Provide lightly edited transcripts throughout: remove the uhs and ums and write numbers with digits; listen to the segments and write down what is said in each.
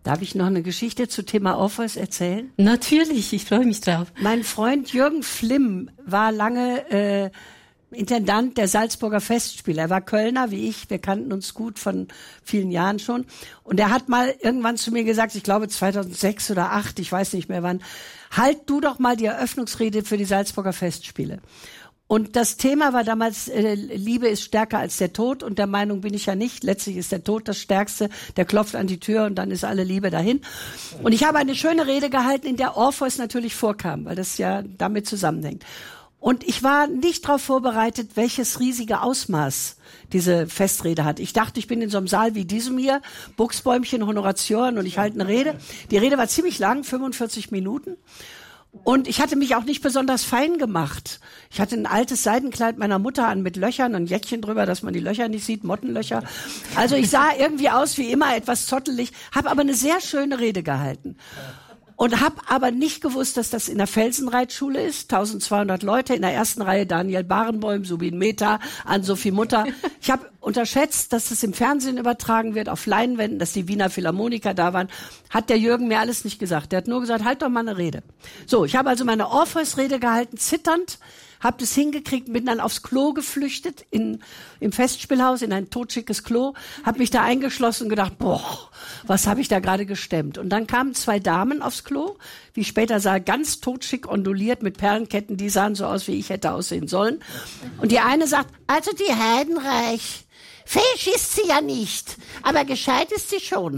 Darf ich noch eine Geschichte zu Thema Orpheus erzählen? Natürlich, ich freue mich drauf. Mein Freund Jürgen Flimm war lange Intendant der Salzburger Festspiele. Er war Kölner wie ich, wir kannten uns gut von vielen Jahren schon. Und er hat mal irgendwann zu mir gesagt, ich glaube 2006 oder 2008, ich weiß nicht mehr wann, halt du doch mal die Eröffnungsrede für die Salzburger Festspiele. Und das Thema war damals, Liebe ist stärker als der Tod, und der Meinung bin ich ja nicht. Letztlich ist der Tod das Stärkste, der klopft an die Tür und dann ist alle Liebe dahin. Und ich habe eine schöne Rede gehalten, in der Orpheus natürlich vorkam, weil das ja damit zusammenhängt. Und ich war nicht darauf vorbereitet, welches riesige Ausmaß diese Festrede hat. Ich dachte, ich bin in so einem Saal wie diesem hier, Buchsbäumchen, Honoratioren, und ich halte eine Rede. Die Rede war ziemlich lang, 45 Minuten. Und ich hatte mich auch nicht besonders fein gemacht. Ich hatte ein altes Seidenkleid meiner Mutter an mit Löchern und Jäckchen drüber, dass man die Löcher nicht sieht, Mottenlöcher. Also ich sah irgendwie aus wie immer, etwas zottelig, habe aber eine sehr schöne Rede gehalten. Und habe aber nicht gewusst, dass das in der Felsenreitschule ist. 1200 Leute, in der ersten Reihe Daniel Barenboim, Subin Mehta, Ann-Sophie Mutter. Ich habe unterschätzt, dass es im Fernsehen übertragen wird, auf Leinwänden, dass die Wiener Philharmoniker da waren. Hat der Jürgen mir alles nicht gesagt. Der hat nur gesagt, halt doch mal eine Rede. So, ich habe also meine Orpheus-Rede gehalten, zitternd, habe das hingekriegt, bin dann aufs Klo geflüchtet, im Festspielhaus, in ein totschickes Klo, habe mich da eingeschlossen und gedacht, boah, was habe ich da gerade gestemmt. Und dann kamen zwei Damen aufs Klo, wie ich später sah, ganz totschick onduliert mit Perlenketten, die sahen so aus, wie ich hätte aussehen sollen. Und die eine sagt, also die Heidenreich, fesch ist sie ja nicht, aber gescheit ist sie schon.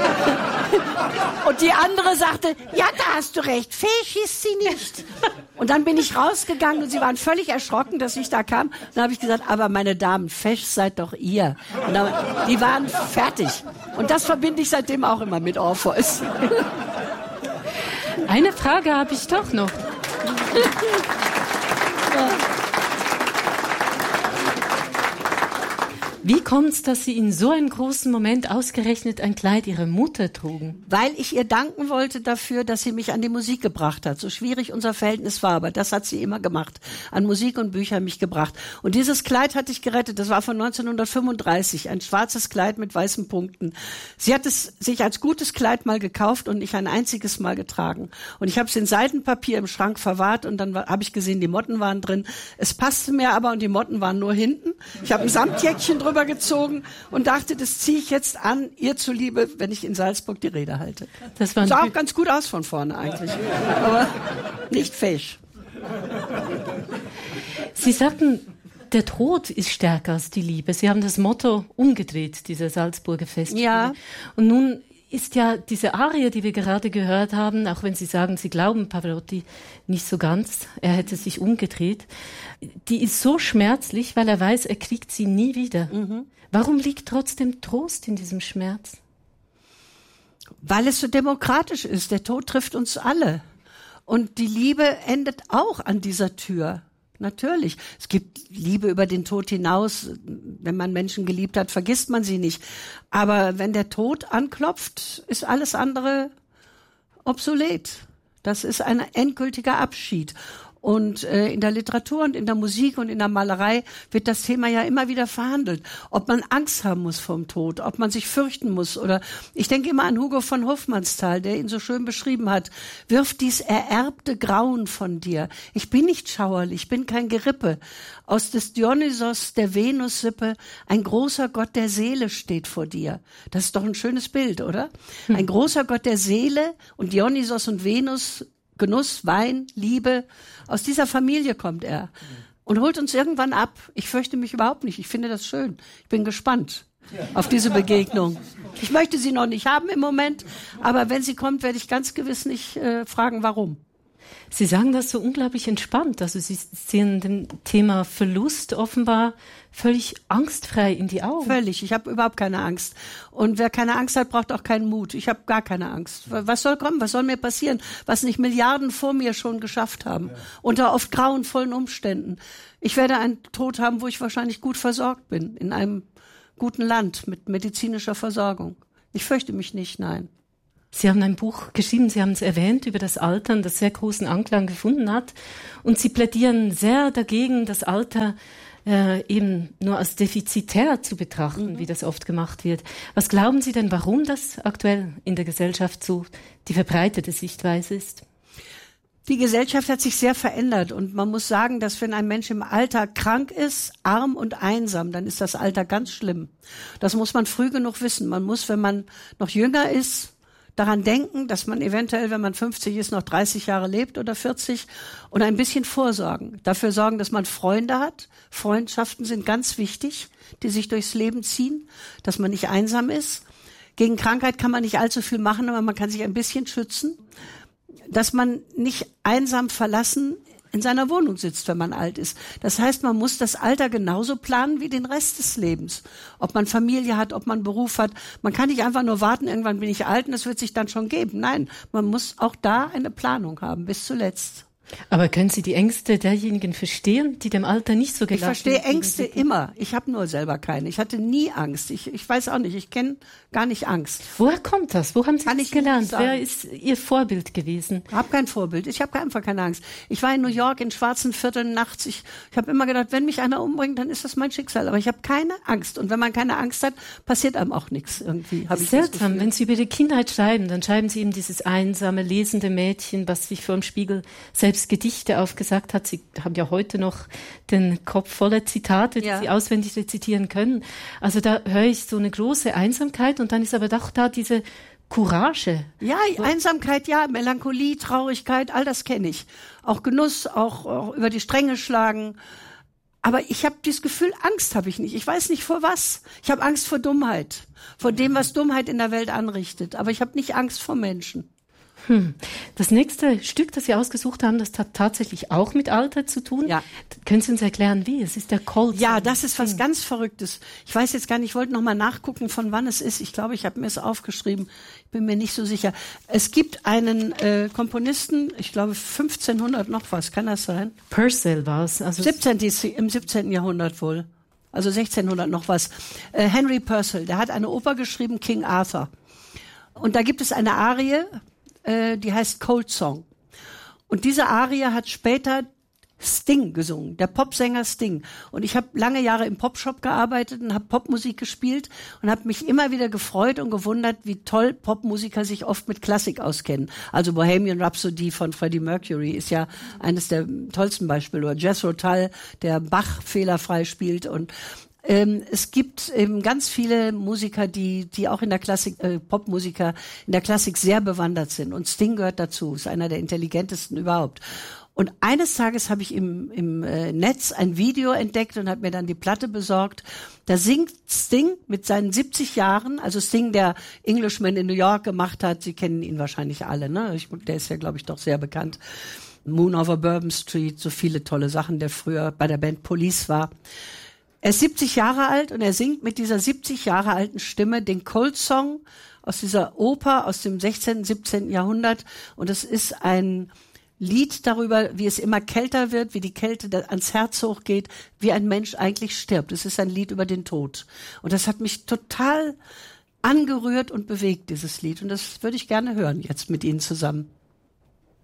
Und die andere sagte, ja, da hast du recht, fesch ist sie nicht. Und dann bin ich rausgegangen und sie waren völlig erschrocken, dass ich da kam. Dann habe ich gesagt, aber meine Damen, fesch seid doch ihr. Und dann, die waren fertig. Und das verbinde ich seitdem auch immer mit Orpheus. Eine Frage habe ich doch noch. Wie kommt's, dass Sie in so einem großen Moment ausgerechnet ein Kleid Ihrer Mutter trugen? Weil ich ihr danken wollte dafür, dass sie mich an die Musik gebracht hat. So schwierig unser Verhältnis war, aber das hat sie immer gemacht. An Musik und Bücher mich gebracht. Und dieses Kleid hatte ich gerettet. Das war von 1935. Ein schwarzes Kleid mit weißen Punkten. Sie hat es sich als gutes Kleid mal gekauft und nicht ein einziges Mal getragen. Und ich habe es in Seidenpapier im Schrank verwahrt und dann habe ich gesehen, die Motten waren drin. Es passte mir aber und die Motten waren nur hinten. Ich habe ein Samtjäckchen drüber gezogen und dachte, das ziehe ich jetzt an, ihr zuliebe, wenn ich in Salzburg die Rede halte. Das sah auch ganz gut aus von vorne eigentlich, aber nicht fesch. Sie sagten, der Tod ist stärker als die Liebe. Sie haben das Motto umgedreht, dieser Salzburger Festspiele. Ja. Und nun ist ja diese Arie, die wir gerade gehört haben, auch wenn Sie sagen, Sie glauben Pavarotti nicht so ganz, er hätte sich umgedreht, die ist so schmerzlich, weil er weiß, er kriegt sie nie wieder. Mhm. Warum liegt trotzdem Trost in diesem Schmerz? Weil es so demokratisch ist. Der Tod trifft uns alle. Und die Liebe endet auch an dieser Tür. Natürlich. Es gibt Liebe über den Tod hinaus. Wenn man Menschen geliebt hat, vergisst man sie nicht. Aber wenn der Tod anklopft, ist alles andere obsolet. Das ist ein endgültiger Abschied. Und in der Literatur und in der Musik und in der Malerei wird das Thema ja immer wieder verhandelt. Ob man Angst haben muss vom Tod, ob man sich fürchten muss. Oder ich denke immer an Hugo von Hofmannsthal, der ihn so schön beschrieben hat. Wirf dies ererbte Grauen von dir. Ich bin nicht schauerlich, ich bin kein Gerippe. Aus des Dionysos, der Venussippe, ein großer Gott der Seele steht vor dir. Das ist doch ein schönes Bild, oder? Ein großer Gott der Seele und Dionysos und Venus, Genuss, Wein, Liebe. Aus dieser Familie kommt er und holt uns irgendwann ab. Ich fürchte mich überhaupt nicht. Ich finde das schön. Ich bin gespannt auf diese Begegnung. Ich möchte sie noch nicht haben im Moment, aber wenn sie kommt, werde ich ganz gewiss nicht fragen, warum. Sie sagen das so unglaublich entspannt. Also Sie sehen dem Thema Verlust offenbar völlig angstfrei in die Augen. Völlig. Ich habe überhaupt keine Angst. Und wer keine Angst hat, braucht auch keinen Mut. Ich habe gar keine Angst. Was soll kommen? Was soll mir passieren? Was nicht Milliarden vor mir schon geschafft haben. Ja. Unter oft grauenvollen Umständen. Ich werde einen Tod haben, wo ich wahrscheinlich gut versorgt bin. In einem guten Land mit medizinischer Versorgung. Ich fürchte mich nicht, nein. Sie haben ein Buch geschrieben, Sie haben es erwähnt, über das Altern, das sehr großen Anklang gefunden hat. Und Sie plädieren sehr dagegen, das Alter eben nur als defizitär zu betrachten, wie das oft gemacht wird. Was glauben Sie denn, warum das aktuell in der Gesellschaft so die verbreitete Sichtweise ist? Die Gesellschaft hat sich sehr verändert und man muss sagen, dass wenn ein Mensch im Alter krank ist, arm und einsam, dann ist das Alter ganz schlimm. Das muss man früh genug wissen. Man muss, wenn man noch jünger ist, daran denken, dass man eventuell, wenn man 50 ist, noch 30 Jahre lebt oder 40 und ein bisschen vorsorgen. Dafür sorgen, dass man Freunde hat. Freundschaften sind ganz wichtig, die sich durchs Leben ziehen, dass man nicht einsam ist. Gegen Krankheit kann man nicht allzu viel machen, aber man kann sich ein bisschen schützen. Dass man nicht einsam verlassen in seiner Wohnung sitzt, wenn man alt ist. Das heißt, man muss das Alter genauso planen wie den Rest des Lebens. Ob man Familie hat, ob man Beruf hat. Man kann nicht einfach nur warten, irgendwann bin ich alt und das wird sich dann schon geben. Nein, man muss auch da eine Planung haben, bis zuletzt. Aber können Sie die Ängste derjenigen verstehen, die dem Alter nicht so gelassen sind? Ich verstehe Ängste immer. Ich habe nur selber keine. Ich hatte nie Angst. Ich weiß auch nicht. Ich kenne gar nicht Angst. Woher kommt das? Wo haben Sie das gelernt? Wer ist Ihr Vorbild gewesen? Ich habe kein Vorbild. Ich habe einfach keine Angst. Ich war in New York in schwarzen Vierteln nachts. Ich habe immer gedacht, wenn mich einer umbringt, dann ist das mein Schicksal. Aber ich habe keine Angst. Und wenn man keine Angst hat, passiert einem auch nichts irgendwie. Seltsam. Wenn Sie über die Kindheit schreiben, dann schreiben Sie eben dieses einsame, lesende Mädchen, was sich vor dem Spiegel selbst Gedichte aufgesagt hat. Sie haben ja heute noch den Kopf voller Zitate, die Sie auswendig rezitieren können. Also da höre ich so eine große Einsamkeit und dann ist aber doch da diese Courage. Ja, Einsamkeit, ja, Melancholie, Traurigkeit, all das kenne ich. Auch Genuss, auch über die Stränge schlagen. Aber ich habe dieses Gefühl, Angst habe ich nicht. Ich weiß nicht vor was. Ich habe Angst vor Dummheit, vor dem, was Dummheit in der Welt anrichtet. Aber ich habe nicht Angst vor Menschen. Das nächste Stück, das Sie ausgesucht haben, das hat tatsächlich auch mit Alter zu tun. Ja. Können Sie uns erklären, wie? Es ist der Cold Song. Ja, das ist was ganz Verrücktes. Ich weiß jetzt gar nicht, ich wollte noch mal nachgucken, von wann es ist. Ich glaube, ich habe mir es aufgeschrieben. Ich bin mir nicht so sicher. Es gibt einen Komponisten, ich glaube 1500 noch was, kann das sein? Purcell war es. Also im 17. Jahrhundert wohl. Also 1600 noch was. Henry Purcell, der hat eine Oper geschrieben, King Arthur. Und da gibt es eine Arie, die heißt Cold Song. Und diese Arie hat später Sting gesungen, der Popsänger Sting. Und ich habe lange Jahre im Popshop gearbeitet und habe Popmusik gespielt und habe mich immer wieder gefreut und gewundert, wie toll Popmusiker sich oft mit Klassik auskennen. Also Bohemian Rhapsody von Freddie Mercury ist ja eines der tollsten Beispiele. Oder Jethro Tull, der Bach fehlerfrei spielt und es gibt eben ganz viele Musiker, die auch in der Klassik, Popmusiker in der Klassik sehr bewandert sind. Und Sting gehört dazu, ist einer der intelligentesten überhaupt. Und eines Tages habe ich im Netz ein Video entdeckt und habe mir dann die Platte besorgt. Da singt Sting mit seinen 70 Jahren, also Sting, der Englishman in New York gemacht hat. Sie kennen ihn wahrscheinlich alle, ne? Der ist ja, glaube ich, doch sehr bekannt. Moon over Bourbon Street, so viele tolle Sachen, der früher bei der Band Police war. Er ist 70 Jahre alt und er singt mit dieser 70 Jahre alten Stimme den Cold Song aus dieser Oper aus dem 16., 17. Jahrhundert. Und es ist ein Lied darüber, wie es immer kälter wird, wie die Kälte ans Herz hochgeht, wie ein Mensch eigentlich stirbt. Es ist ein Lied über den Tod. Und das hat mich total angerührt und bewegt, dieses Lied. Und das würde ich gerne hören jetzt mit Ihnen zusammen.